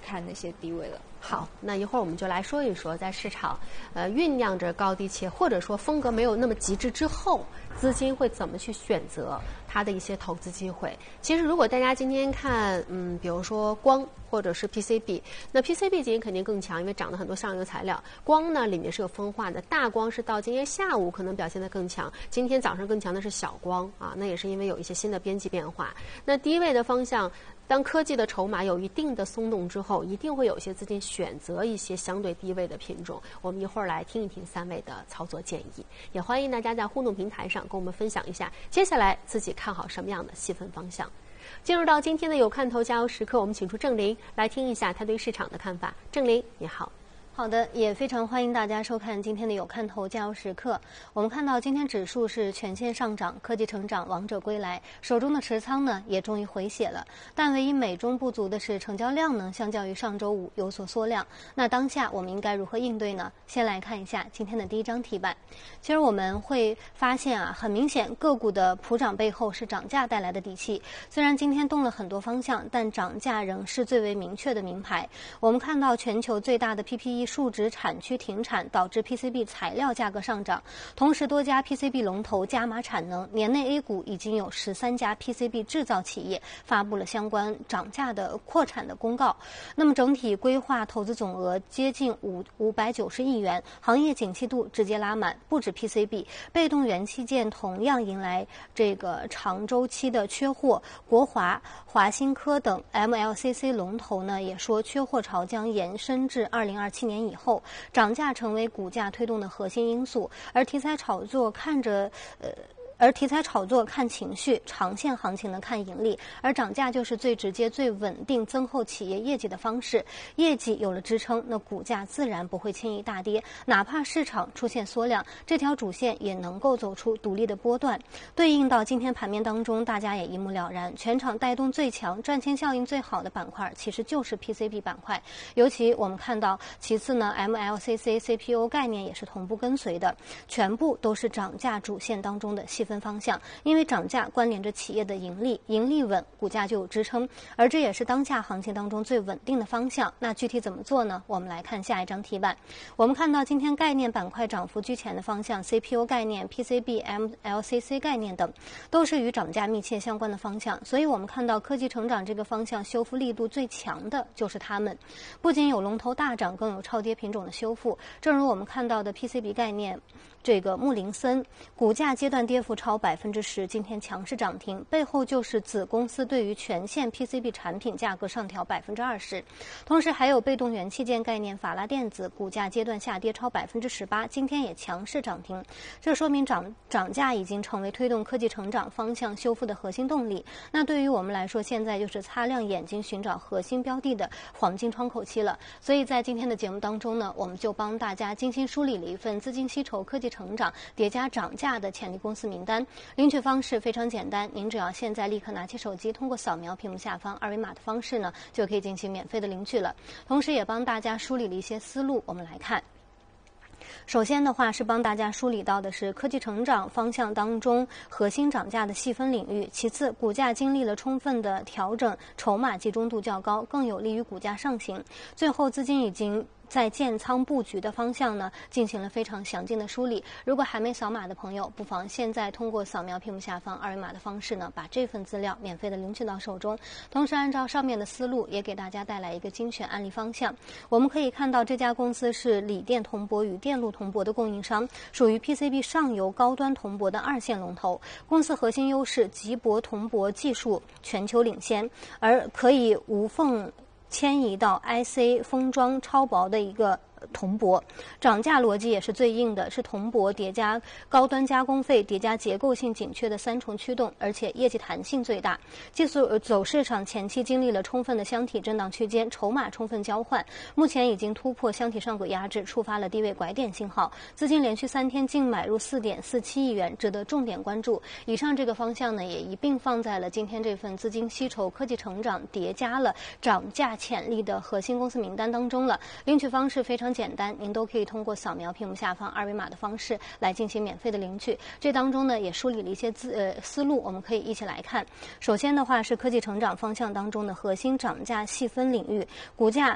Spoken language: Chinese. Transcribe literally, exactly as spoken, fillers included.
看那些低位了。 好，那一会儿我们就来说一说，在市场呃酝酿着高低切，或者说风格没有那么极致之后，资金会怎么去选择它的一些投资机会。其实如果大家今天看，嗯，比如说光或者是 P C B， 那 P C B 今天肯定更强，因为涨了很多上游材料。光呢里面是有分化的，大光是到今天下午可能表现得更强，今天早上更强的是小光啊，那也是因为有一些新的边际变化。那低位的方向，当科技的筹码有一定的松动之后，一定会有一些资金选择一些相对低位的品种。我们一会儿来听一听三位的操作建议，也欢迎大家在互动平台上跟我们分享一下，接下来自己看好什么样的细分方向。进入到今天的有看头加油时刻，我们请出郑林来听一下他对市场的看法。郑林，你好。 好的，也非常欢迎大家收看今天的有看头加油时刻。我们看到今天指数是全线上涨，科技成长王者归来，手中的持仓呢也终于回血了。但唯一美中不足的是成交量呢，相较于上周五有所缩量。那当下我们应该如何应对呢？先来看一下今天的第一张题板。其实我们会发现啊，很明显个股的普涨背后是涨价带来的底气。虽然今天动了很多方向，但涨价仍是最为明确的名牌。我们看到全球最大的 P P E数值产区停产，导致 P C B 材料价格上涨。同时，多家 P C B 龙头加码产能，年内 A 股已经有十三家 P C B 制造企业发布了相关涨价的扩产的公告。那么，整体规划投资总额接近五五百九十亿元，行业景气度直接拉满。不止 P C B， 被动元器件同样迎来这个长周期的缺货。国华、华新科等 M L C C 龙头呢，也说缺货潮将延伸至二零二七年以后，涨价成为股价推动的核心因素，而题材炒作看着呃。而题材炒作看情绪，长线行情呢看盈利，而涨价就是最直接、最稳定增厚企业业绩的方式。业绩有了支撑，那股价自然不会轻易大跌，哪怕市场出现缩量，这条主线也能够走出独立的波段。对应到今天盘面当中，大家也一目了然，全场带动最强、赚钱效应最好的板块其实就是 P C B 板块。尤其我们看到，其次呢 M L C C、C P O 概念也是同步跟随的，全部都是涨价主线当中的细分方向，因为涨价关联着企业的盈利，盈利稳，股价就有支撑，而这也是当下行情当中最稳定的方向。那具体怎么做呢？我们来看下一张题板。我们看到今天概念板块涨幅居前的方向 ，C P O 概念、P C B、M L C C 概念等，都是与涨价密切相关的方向。所以我们看到科技成长这个方向修复力度最强的就是它们，不仅有龙头大涨，更有超跌品种的修复。正如我们看到的 P C B 概念。这个穆林森股价阶段跌幅超百分之十，今天强势涨停，背后就是子公司对于全线 P C B 产品价格上调百分之二十。同时还有被动元器件概念法拉电子股价阶段下跌超百分之十八，今天也强势涨停。这说明涨涨价已经成为推动科技成长方向修复的核心动力。那对于我们来说，现在就是擦亮眼睛寻找核心标的的黄金窗口期了。所以在今天的节目当中呢，我们就帮大家精心梳理了一份资金吸筹科技成长叠加涨价的潜力公司名单。领取方式非常简单，您只要现在立刻拿起手机，通过扫描屏幕下方二维码的方式呢，就可以进行免费的领取了。同时也帮大家梳理了一些思路，我们来看。首先的话是帮大家梳理到的是科技成长方向当中核心涨价的细分领域，其次股价经历了充分的调整，筹码集中度较高，更有利于股价上行。最后资金已经在建仓布局的方向呢，进行了非常详尽的梳理。如果还没扫码的朋友，不妨现在通过扫描屏幕下方二维码的方式呢，把这份资料免费的领取到手中。同时按照上面的思路，也给大家带来一个精选案例方向。我们可以看到这家公司是锂电铜箔与电路铜箔的供应商，属于 P C B 上游高端铜箔的二线龙头。公司核心优势极薄铜箔技术全球领先，而可以无缝迁移到 I C 封装超薄的一个铜箔，涨价逻辑也是最硬的，是铜箔叠加高端加工费叠加结构性紧缺的三重驱动，而且业绩弹性最大。技术走市场前期经历了充分的箱体震荡区间，筹码充分交换，目前已经突破箱体上轨压制，触发了低位拐点信号。资金连续三天净买入 四点四七亿元，值得重点关注。以上这个方向呢，也一并放在了今天这份资金吸筹科技成长叠加了涨价潜力的核心公司名单当中了。领取方式非常简单，您都可以通过扫描屏幕下方二维码的方式来进行免费的领取。这当中呢，也梳理了一些资呃思路，我们可以一起来看。首先的话是科技成长方向当中的核心涨价细分领域，股价